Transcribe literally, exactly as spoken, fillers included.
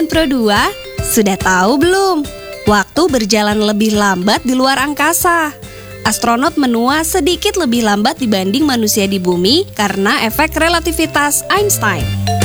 Sobat Pro dua, sudah tahu belum? Waktu berjalan lebih lambat di luar angkasa. Astronot menua sedikit lebih lambat dibanding manusia di bumi karena efek relativitas Einstein.